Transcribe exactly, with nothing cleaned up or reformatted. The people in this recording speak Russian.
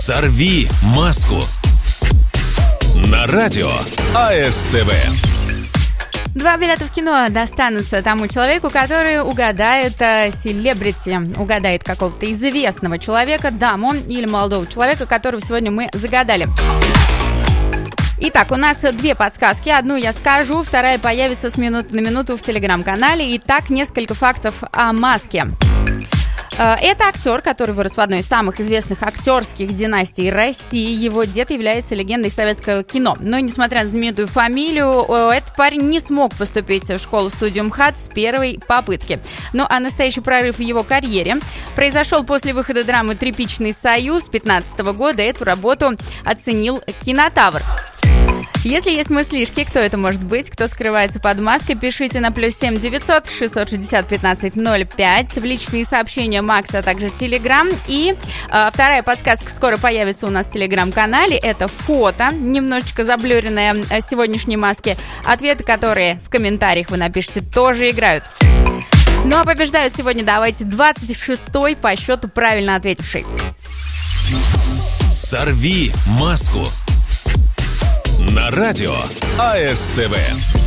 «Сорви маску» на радио АСТВ. Два билета в кино достанутся тому человеку, который угадает э, селебрити, угадает какого-то известного человека, даму или молодого человека, которого сегодня мы загадали. Итак, у нас две подсказки. Одну я скажу, вторая появится с минуты на минуту в телеграм-канале. Итак, несколько фактов о маске. Это актер, который вырос в одной из самых известных актерских династий России. Его дед является легендой советского кино. Но, несмотря на знаменитую фамилию, этот парень не смог поступить в школу-студию МХАТ с первой попытки. Ну, а настоящий прорыв в его карьере произошел после выхода драмы «Тряпичный союз» две тысячи пятнадцатого года. Эту работу оценил Кинотавр. Если есть мыслишки, кто это может быть, кто скрывается под маской, пишите на плюс семь девятьсот шестьсот шестьдесят пятнадцать ноль пять в личные сообщения Макса, а также Телеграм. И э, вторая подсказка скоро появится у нас в Телеграм-канале. Это фото, немножечко заблюренное э, сегодняшней маски. Ответы, которые в комментариях вы напишите, тоже играют. Ну а побеждают сегодня, давайте, двадцать шестой по счету правильно ответивший. «Сорви маску» на радио АСТВ.